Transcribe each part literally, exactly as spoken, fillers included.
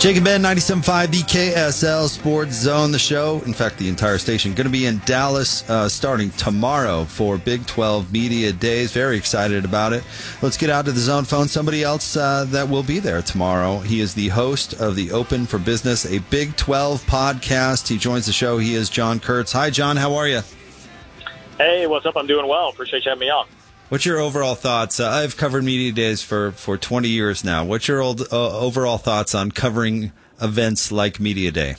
Jake and Ben, ninety-seven point five B K S L Sports Zone, the show. In fact, the entire station going to be in Dallas uh, starting tomorrow for Big twelve Media Days. Very excited about it. Let's get out to the Zone phone. Somebody else uh, that will be there tomorrow. He is the host of the Open for Business, a Big twelve podcast. He joins the show. He is John Kurtz. Hi, John. How are you? Hey, what's up? I'm doing well. Appreciate you having me on. What's your overall thoughts? Uh, I've covered Media Days for, for twenty years now. What's your old, uh, overall thoughts on covering events like Media Day?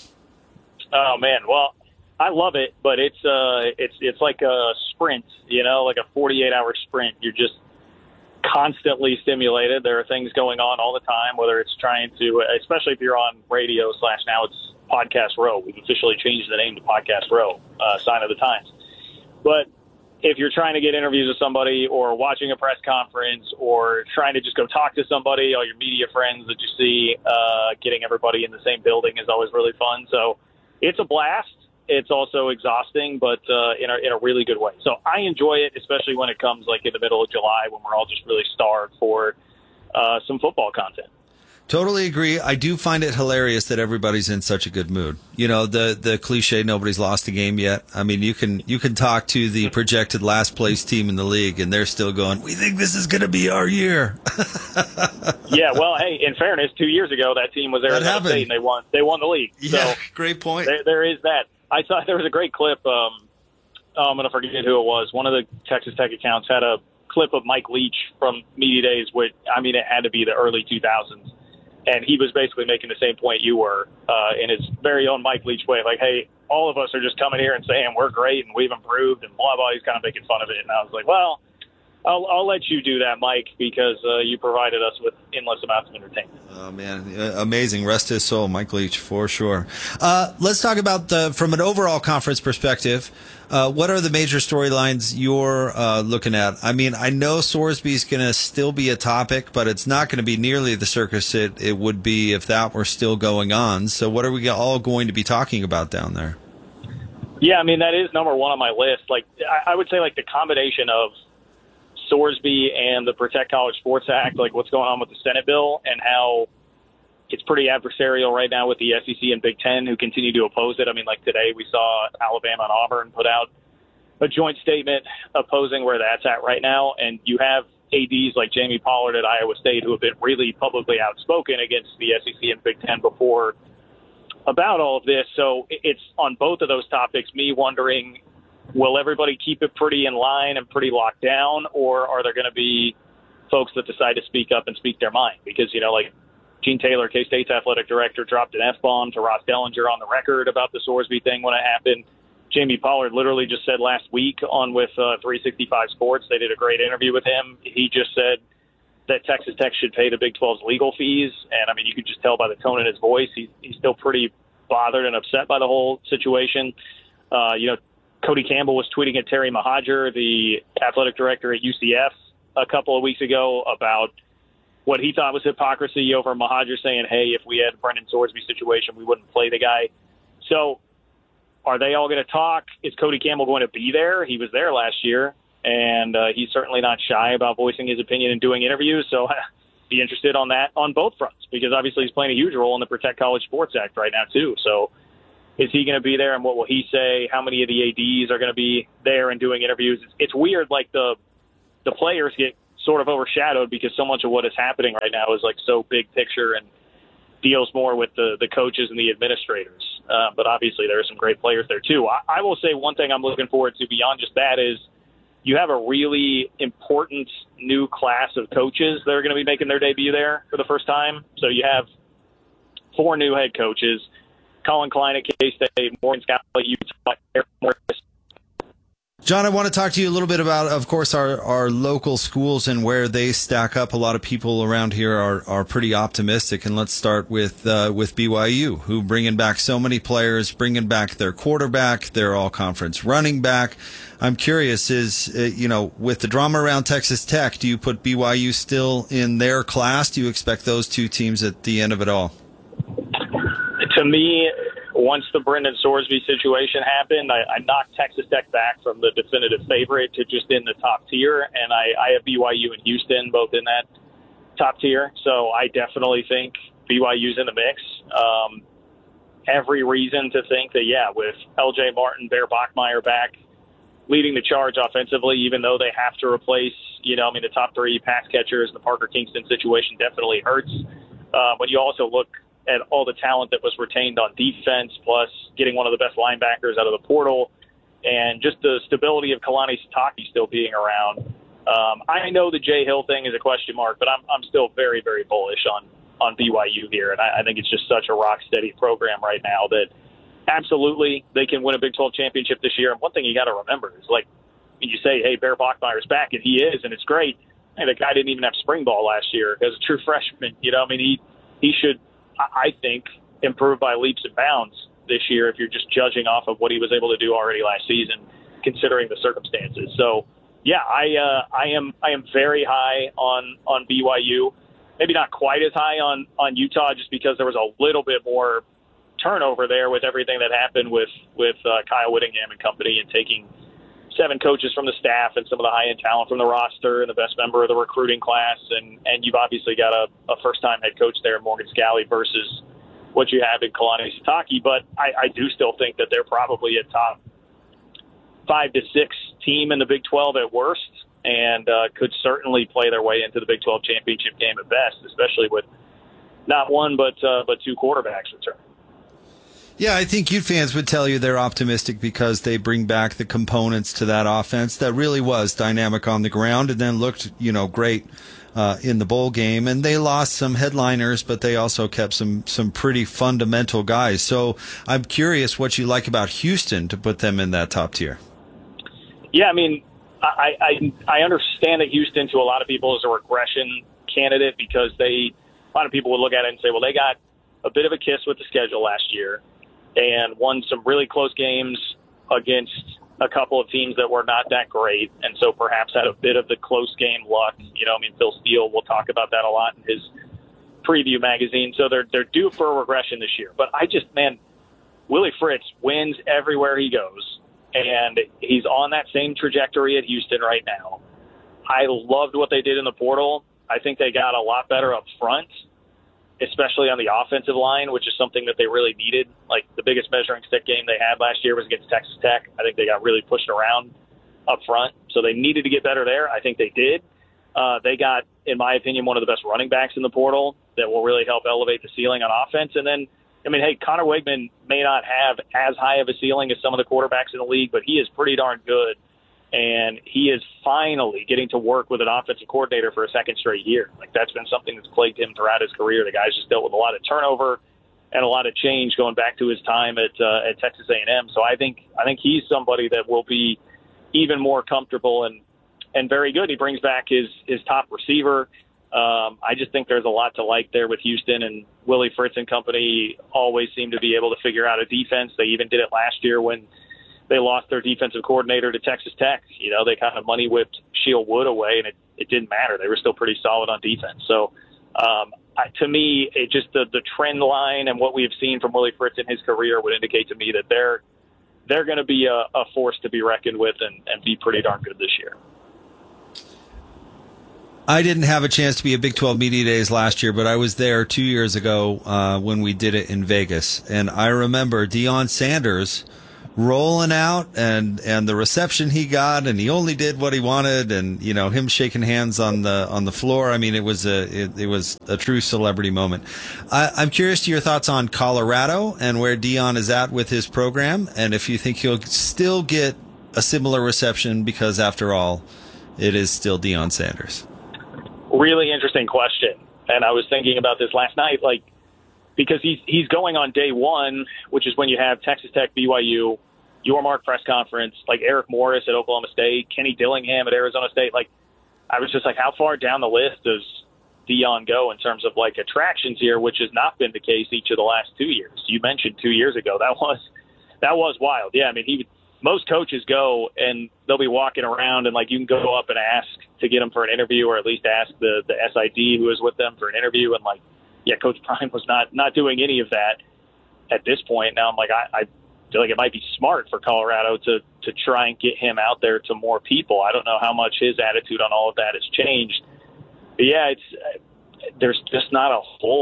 Oh man, well, I love it, but it's uh, it's it's like a sprint, you know, like a forty-eight hour sprint. You're just constantly stimulated. There are things going on all the time, whether it's trying to, especially if you're on radio slash now it's Podcast Row. We've officially changed the name to Podcast Row, uh, sign of the times. But if you're trying to get interviews with somebody or watching a press conference or trying to just go talk to somebody, all your media friends that you see, uh, getting everybody in the same building is always really fun. So it's a blast. It's also exhausting, but uh, in, a, in a really good way. So I enjoy it, especially when it comes like in the middle of July when we're all just really starved for uh, some football content. Totally agree. I do find it hilarious that everybody's in such a good mood. You know, the the cliche, nobody's lost a game yet. I mean, you can you can talk to the projected last place team in the league, and they're still going, we think this is going to be our year. Yeah, well, hey, in fairness, two years ago, that team was Arizona State, and they won, they won the league. Yeah, so great point. There, there is that. I saw there was a great clip. Um, oh, I'm going to forget who it was. One of the Texas Tech accounts had a clip of Mike Leach from Media Days, which, I mean, it had to be the early two thousands. And he was basically making the same point you were uh, in his very own Mike Leach way. Like, hey, all of us are just coming here and saying we're great and we've improved and blah, blah. He's kind of making fun of it. And I was like, well, I'll, I'll let you do that, Mike, because uh, you provided us with endless amounts of entertainment. Oh, man. Amazing. Rest his soul, Mike Leach, for sure. Uh, let's talk about, the, from an overall conference perspective, uh, what are the major storylines you're uh, looking at? I mean, I know Sorsby's going to still be a topic, but it's not going to be nearly the circus it, it would be if that were still going on. So what are we all going to be talking about down there? Yeah, I mean, that is number one on my list. Like, I, I would say, like, the combination of Sorsby and the Protect College Sports Act, like what's going on with the Senate bill and how it's pretty adversarial right now with the S E C and Big Ten who continue to oppose it. I mean, like today we saw Alabama and Auburn put out a joint statement opposing where that's at right now. And you have A Ds like Jamie Pollard at Iowa State who have been really publicly outspoken against the S E C and Big Ten before about all of this. So it's on both of those topics, me wondering, will everybody keep it pretty in line and pretty locked down, or are there going to be folks that decide to speak up and speak their mind? Because, you know, like Gene Taylor, K-State's athletic director, dropped an F-bomb to Ross Dellinger on the record about the Sorsby thing when it happened. Jamie Pollard literally just said last week on with uh, three sixty-five Sports, they did a great interview with him. He just said that Texas Tech should pay the Big twelve's legal fees. And, I mean, you could just tell by the tone in his voice, he, he's still pretty bothered and upset by the whole situation. Uh, you know, Cody Campbell was tweeting at Terry Mohajir, the athletic director at U C F, a couple of weeks ago about what he thought was hypocrisy over Mohajir saying, hey, if we had Brendan Sorsby situation, we wouldn't play the guy. So are they all going to talk? Is Cody Campbell going to be there? He was there last year, and uh, he's certainly not shy about voicing his opinion and doing interviews. So be interested on that on both fronts, because obviously he's playing a huge role in the Protect College Sports Act right now too. So is he going to be there, and what will he say? How many of the A Ds are going to be there and doing interviews? It's, it's weird, like the the players get sort of overshadowed because so much of what is happening right now is like so big picture and deals more with the, the coaches and the administrators. Uh, but obviously there are some great players there too. I, I will say one thing I'm looking forward to beyond just that is you have a really important new class of coaches that are going to be making their debut there for the first time. So you have four new head coaches. Colin Klein at K-State, Morgan Scott at Utah, Eric Morris. John, I want to talk to you a little bit about, of course, our, our local schools and where they stack up. A lot of people around here are, are pretty optimistic. And let's start with uh, with B Y U, who bringing back so many players, bringing back their quarterback, their all-conference running back. I'm curious, is, uh, you know, with the drama around Texas Tech, do you put B Y U still in their class? Do you expect those two teams at the end of it all? To me, once the Brendan Sorsby situation happened, I, I knocked Texas Tech back from the definitive favorite to just in the top tier, and I, I have B Y U and Houston both in that top tier. So I definitely think B Y U's in the mix. Um, every reason to think that, yeah, with L J Martin, Bear Bachmeier back, leading the charge offensively, even though they have to replace, you know, I mean, the top three pass catchers, the Parker Kingston situation definitely hurts. Uh, but you also look at all the talent that was retained on defense, plus getting one of the best linebackers out of the portal, and just the stability of Kalani Sitake still being around. Um, I know the Jay Hill thing is a question mark, but I'm I'm still very, very bullish on, on B Y U here. And I, I think it's just such a rock-steady program right now that absolutely they can win a Big twelve championship this year. And one thing you got to remember is, like, when you say, hey, Bear Bachmeier's back, and he is, and it's great, and the guy didn't even have spring ball last year as a true freshman. You know, I mean, he, he should, I think, improve by leaps and bounds this year if you're just judging off of what he was able to do already last season, considering the circumstances. So, yeah, I uh, I am I am very high on, on B Y U. Maybe not quite as high on, on Utah, just because there was a little bit more turnover there with everything that happened with, with uh, Kyle Whittingham and company, and taking seven coaches from the staff and some of the high-end talent from the roster and the best member of the recruiting class. And, and you've obviously got a, a first-time head coach there, Morgan Scalley, versus what you have in Kalani Sitake. But I, I do still think that they're probably a top five to six team in the Big twelve at worst, and uh, could certainly play their way into the Big twelve championship game at best, especially with not one but uh, but two quarterbacks returning. Yeah, I think Ute fans would tell you they're optimistic because they bring back the components to that offense that really was dynamic on the ground and then looked, you know, great uh, in the bowl game. And they lost some headliners, but they also kept some, some pretty fundamental guys. So I'm curious what you like about Houston to put them in that top tier. Yeah, I mean, I, I, I understand that Houston to a lot of people is a regression candidate because they, a lot of people would look at it and say, well, they got a bit of a kiss with the schedule last year and won some really close games against a couple of teams that were not that great, and so perhaps had a bit of the close game luck. You know, I mean, Phil Steele will talk about that a lot in his preview magazine. So they're they're due for a regression this year. But I just, man, Willie Fritz wins everywhere he goes, and he's on that same trajectory at Houston right now. I loved what they did in the portal. I think they got a lot better up front, especially on the offensive line, which is something that they really needed. Like, the biggest measuring stick game they had last year was against Texas Tech. I think they got really pushed around up front, so they needed to get better there. I think they did. Uh, they got, in my opinion, one of the best running backs in the portal that will really help elevate the ceiling on offense. And then, I mean, hey, Connor Wegman may not have as high of a ceiling as some of the quarterbacks in the league, but he is pretty darn good. And he is finally getting to work with an offensive coordinator for a second straight year. Like, that's been something that's plagued him throughout his career. The guy's just dealt with a lot of turnover and a lot of change going back to his time at uh, at Texas A and M. So I think I think he's somebody that will be even more comfortable and and very good. He brings back his his top receiver. Um, I just think there's a lot to like there with Houston, and Willie Fritz and company always seem to be able to figure out a defense. They even did it last year when they lost their defensive coordinator to Texas Tech. You know, they kind of money whipped Sheil Wood away, and it, it didn't matter. They were still pretty solid on defense. So, um, I, to me, it just the, the trend line and what we have seen from Willie Fritz in his career would indicate to me that they're they're going to be a, a force to be reckoned with and, and be pretty darn good this year. I didn't have a chance to be at Big twelve Media Days last year, but I was there two years ago uh, when we did it in Vegas, and I remember Deion Sanders rolling out and and the reception he got, and he only did what he wanted, and you know, him shaking hands on the on the floor. I mean, it was a it, it was a true celebrity moment. I, I'm curious to your thoughts on Colorado and where Deion is at with his program, and if you think he'll still get a similar reception, because after all, it is still Deion Sanders. Really interesting question, and I was thinking about this last night, like, because he's he's going on day one, which is when you have Texas Tech, B Y U, Yormark press conference, like Eric Morris at Oklahoma State, Kenny Dillingham at Arizona State. Like, I was just like, how far down the list does Deion go in terms of like attractions here, which has not been the case each of the last two years. You mentioned two years ago. That was that was wild. Yeah, I mean, he most coaches go and they'll be walking around and like you can go up and ask to get them for an interview, or at least ask the the S I D who is with them for an interview, and like, yeah, Coach Prime was not, not doing any of that at this point. Now I'm like, I, I feel like it might be smart for Colorado to, to try and get him out there to more people. I don't know how much his attitude on all of that has changed. But yeah, it's, there's just not a whole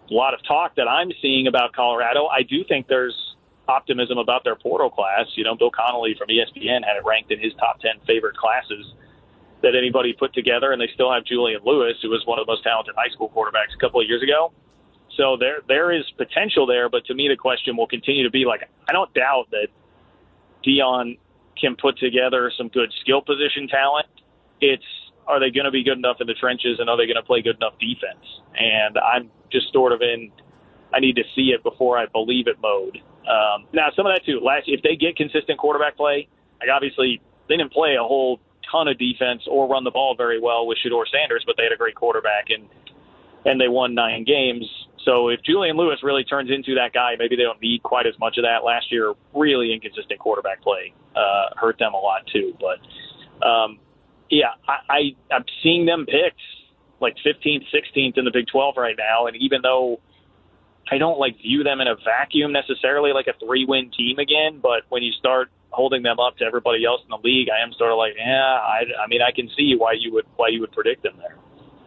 lot of talk that I'm seeing about Colorado. I do think there's optimism about their portal class. You know, Bill Connolly from E S P N had it ranked in his top ten favorite classes that anybody put together, and they still have Julian Lewis, who was one of the most talented high school quarterbacks a couple of years ago. So there there is potential there, but to me the question will continue to be, like, I don't doubt that Dion can put together some good skill position talent. It's, are they going to be good enough in the trenches, and are they going to play good enough defense? And I'm just sort of in, I need to see it before I believe it mode. Um, now, some of that too, last, if they get consistent quarterback play, like obviously they didn't play a whole ton of defense or run the ball very well with Shedeur Sanders, but they had a great quarterback, and and they won nine games. So if Julian Lewis really turns into that guy, maybe they don't need quite as much of that. Last year, really inconsistent quarterback play uh, hurt them a lot too. But, um, yeah, I, I, I'm seeing them picked like fifteenth, sixteenth in the Big twelve right now, and even though I don't like view them in a vacuum necessarily like a three-win team again, but when you start holding them up to everybody else in the league, I am sort of like, yeah, I, I mean, I can see why you would why you would predict them there.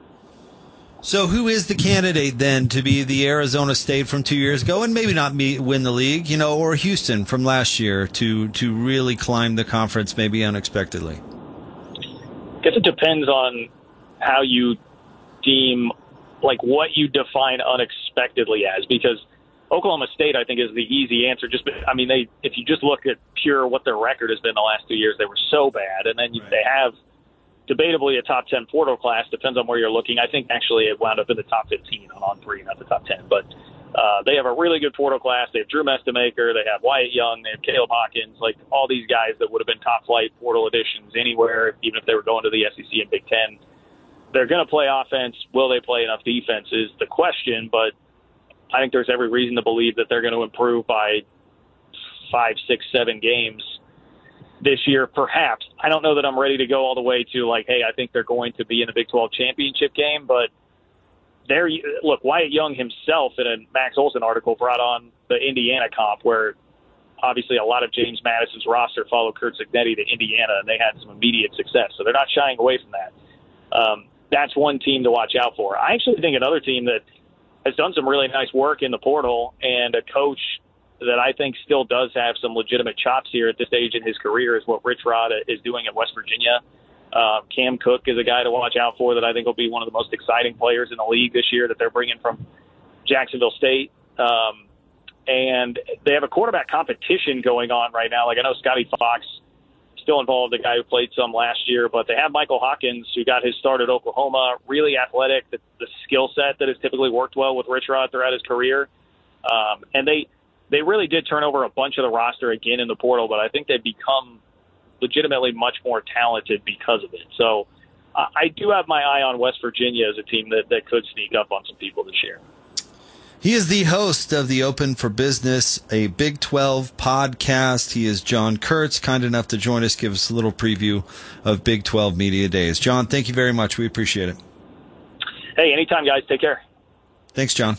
So who is the candidate then to be the Arizona State from two years ago and maybe not me, win the league, you know, or Houston from last year to, to really climb the conference maybe unexpectedly? I guess it depends on how you deem, like what you define unexpectedly as, because Oklahoma State, I think, is the easy answer. Just, I mean, they if you just look at pure what their record has been the last two years, they were so bad, and then you, right. they have debatably a top ten portal class. Depends on where you're looking. I think actually it wound up in the top fifteen on on three, not the top ten. But uh, they have a really good portal class. They have Drew Mestamaker. They have Wyatt Young. They have Caleb Hawkins. Like all these guys that would have been top flight portal additions anywhere, even if they were going to the S E C and Big Ten. They're going to play offense. Will they play enough defense is the question. But I think there's every reason to believe that they're going to improve by five, six, seven games this year, perhaps. I don't know that I'm ready to go all the way to like, hey, I think they're going to be in the Big twelve championship game, but there, look, Wyatt Young himself in a Max Olson article brought on the Indiana comp where obviously a lot of James Madison's roster followed Curt Cignetti to Indiana, and they had some immediate success. So they're not shying away from that. Um, that's one team to watch out for. I actually think another team that has done some really nice work in the portal and a coach that I think still does have some legitimate chops here at this stage in his career is what Rich Rod is doing at West Virginia. Uh, Cam Cook is a guy to watch out for that I think will be one of the most exciting players in the league this year that they're bringing from Jacksonville State. Um, and they have a quarterback competition going on right now. Like I know Scotty Fox still involved, the guy who played some last year, but they have Michael Hawkins who got his start at Oklahoma, really athletic, the, the skill set that has typically worked well with Rich Rod throughout his career. Um, and they, They really did turn over a bunch of the roster again in the portal, but I think they've become legitimately much more talented because of it. So uh, I do have my eye on West Virginia as a team that, that could sneak up on some people this year. He is the host of the Open for Business, a Big twelve podcast. He is John Kurtz, kind enough to join us, give us a little preview of Big twelve Media Days. John, thank you very much. We appreciate it. Hey, anytime, guys. Take care. Thanks, John.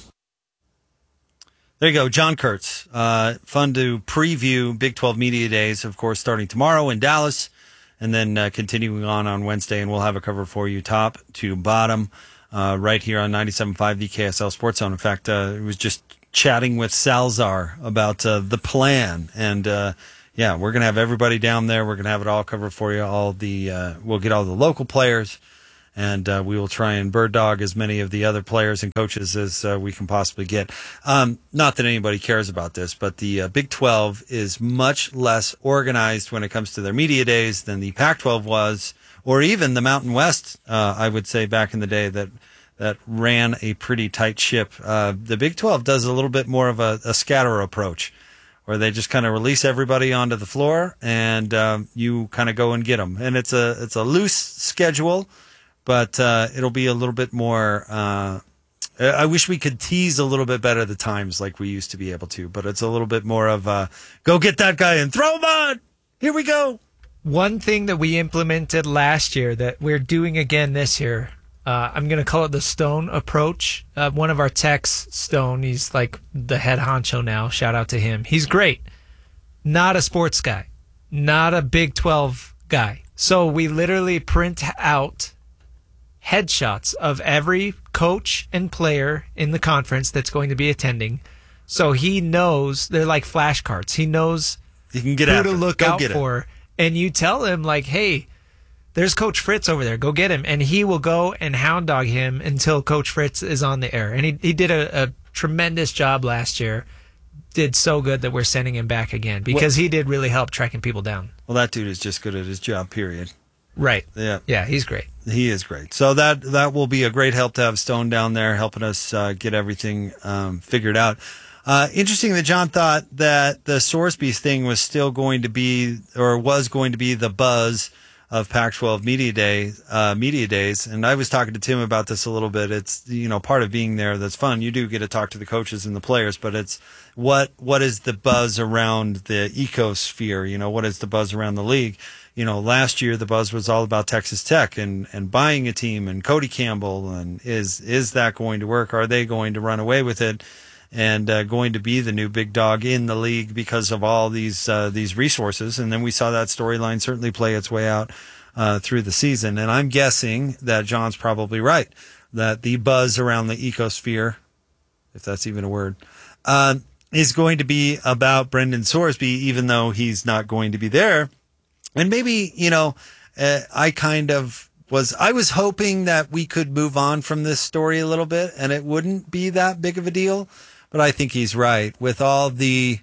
There you go, John Kurtz. Uh, fun to preview Big twelve Media Days, of course, starting tomorrow in Dallas, and then uh, continuing on on Wednesday, and we'll have a cover for you top to bottom uh, right here on ninety-seven point five the K S L Sports Zone. In fact, uh, it was just chatting with Salzar about uh, the plan, and uh, yeah, we're going to have everybody down there. We're going to have it all covered for you. All the uh, we'll get all the local players. And uh, we will try and bird dog as many of the other players and coaches as uh, we can possibly get. Um, not that anybody cares about this, but the uh, Big twelve is much less organized when it comes to their media days than the Pac twelve was, or even the Mountain West, uh, I would say, back in the day that that ran a pretty tight ship. Uh, the Big twelve does a little bit more of a, a scatter approach, where they just kind of release everybody onto the floor, and um, you kind of go and get them. And it's a it's a loose schedule. But uh, it'll be a little bit more uh, – I wish we could tease a little bit better the times like we used to be able to. But it's a little bit more of a, go get that guy and throw him on. Here we go. One thing that we implemented last year that we're doing again this year, uh, I'm going to call it the Stone approach. Uh, one of our techs, Stone, he's like the head honcho now. Shout out to him. He's great. Not a sports guy. Not a Big twelve guy. So we literally print out – headshots of every coach and player in the conference that's going to be attending. So he knows, they're like flashcards. He knows you can get who after to it. look Go out get it. for. And you tell him, like, hey, there's Coach Fritz over there. Go get him. And he will go and hound dog him until Coach Fritz is on the air. And he, he did a, a tremendous job last year. Did so good that we're sending him back again because well, he did really help tracking people down. Well, that dude is just good at his job, period. Right. Yeah. Yeah, he's great. He is great. So that that will be a great help to have Stone down there helping us uh, get everything um, figured out. Uh, interesting that John thought that the Sorsby thing was still going to be, or was going to be, the buzz of Pac twelve Media Day, uh, Media Days. And I was talking to Tim about this a little bit. It's, you know, part of being there that's fun. You do get to talk to the coaches and the players, but it's what what is the buzz around the ecosphere? You know, what is the buzz around the league? You know, last year the buzz was all about Texas Tech and, and buying a team and Cody Campbell. And is is that going to work? Are they going to run away with it? And uh, going to be the new big dog in the league because of all these uh, these resources. And then we saw that storyline certainly play its way out uh, through the season. And I'm guessing that John's probably right, that the buzz around the ecosphere, if that's even a word, uh, is going to be about Brendan Sorsby, even though he's not going to be there. And maybe, you know, uh, I kind of was, I was hoping that we could move on from this story a little bit and it wouldn't be that big of a deal. But I think he's right with all the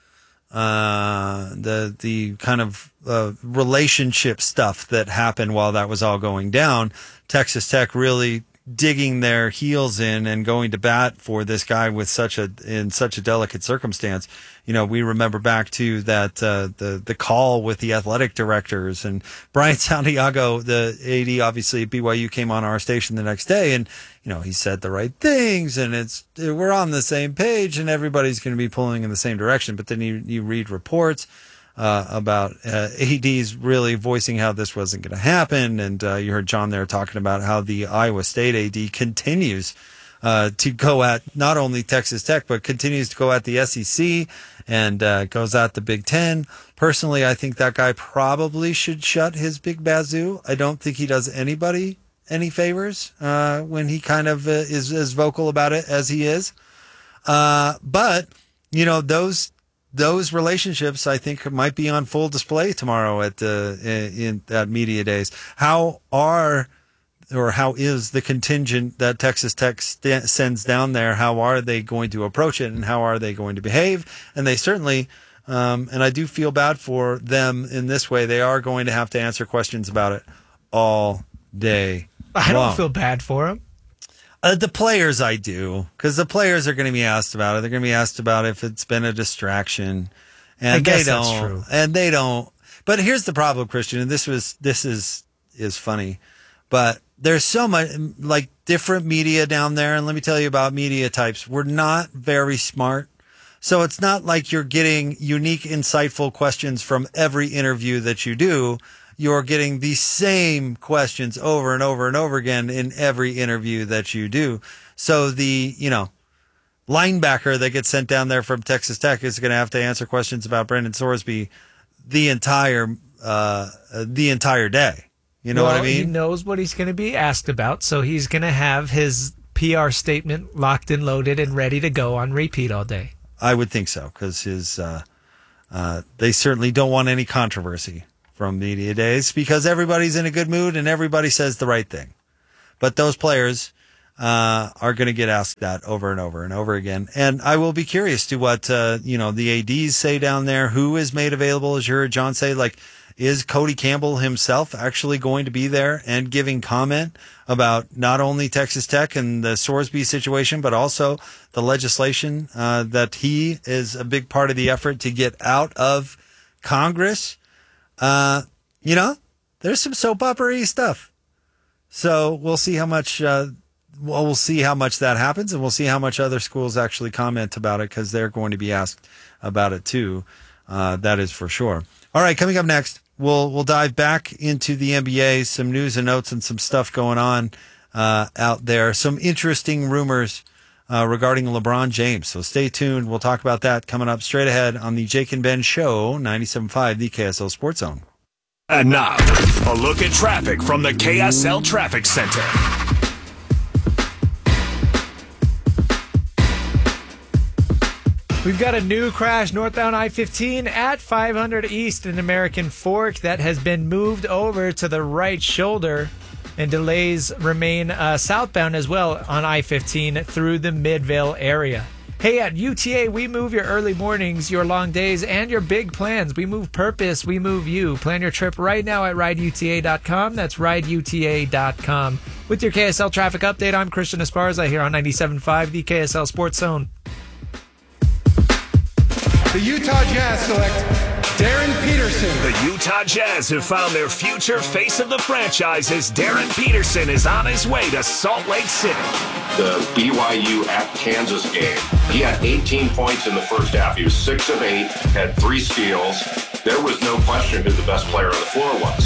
uh, the the kind of uh, relationship stuff that happened while that was all going down. Texas Tech really digging their heels in and going to bat for this guy with such a in such a delicate circumstance. You know, we remember back to that uh, the the call with the athletic directors and Brian Santiago, the A D, obviously at B Y U, came on our station the next day, and you know he said the right things, and it's we're on the same page, and everybody's going to be pulling in the same direction. But then you you read reports uh, about uh, A Ds really voicing how this wasn't going to happen, and uh, you heard John there talking about how the Iowa State A D continues uh, to go at not only Texas Tech but continues to go at the S E C. And uh, goes at the Big Ten. Personally, I think that guy probably should shut his big bazoo. I don't think he does anybody any favors uh, when he kind of uh, is as vocal about it as he is. Uh, but, you know, those those relationships, I think, might be on full display tomorrow at uh, in at Media Days. How are or how is the contingent that Texas Tech st- sends down there? How are they going to approach it, and how are they going to behave? And they certainly, um, and I do feel bad for them in this way, they are going to have to answer questions about it all day I long. don't feel bad for them. Uh, the players, I do, because the players are going to be asked about it. They're going to be asked about if it's been a distraction, and I guess they don't. that's true. And they don't. But here's the problem, Christian, and this was this is is funny, but there's so much like different media down there, and let me tell you about media types. We're not very smart, so it's not like you're getting unique, insightful questions from every interview that you do. You're getting the same questions over and over and over again in every interview that you do. So the, you know, linebacker that gets sent down there from Texas Tech is going to have to answer questions about Brendan Sorsby the entire, uh, the entire day. You know well, what I mean? He knows what he's going to be asked about, so he's going to have his P R statement locked and loaded and ready to go on repeat all day. I would think so, because his, uh, uh, they certainly don't want any controversy from Media Days because everybody's in a good mood and everybody says the right thing. But those players uh, are going to get asked that over and over and over again. And I will be curious to what, uh, you know, the A Ds say down there, who is made available, as you heard John say, like, is Cody Campbell himself actually going to be there and giving comment about not only Texas Tech and the Sorsby situation, but also the legislation uh, that he is a big part of the effort to get out of Congress? Uh, you know, there's some soap opera-y stuff. So we'll see how much, uh, well, we'll see how much that happens, and we'll see how much other schools actually comment about it, because they're going to be asked about it too. Uh, that is for sure. All right, coming up next, we'll we'll dive back into the N B A, some news and notes and some stuff going on uh, out there. Some interesting rumors uh, regarding LeBron James. So stay tuned. We'll talk about that coming up straight ahead on the Jake and Ben Show, ninety-seven point five, the K S L Sports Zone. And now, a look at traffic from the K S L Traffic Center. We've got a new crash northbound I fifteen at five hundred East in American Fork that has been moved over to the right shoulder, and delays remain uh, southbound as well on I fifteen through the Midvale area. Hey, at U T A, we move your early mornings, your long days, and your big plans. We move purpose, we move you. Plan your trip right now at ride U T A dot com. That's ride U T A dot com. With your K S L traffic update, I'm Christian Esparza here on ninety-seven point five, the K S L Sports Zone. The Utah Jazz select Darren Peterson. The Utah Jazz have found their future face of the franchise as Darren Peterson is on his way to Salt Lake City. The B Y U at Kansas game, he had eighteen points in the first half. He was six of eight, had three steals. There was no question who the best player on the floor was.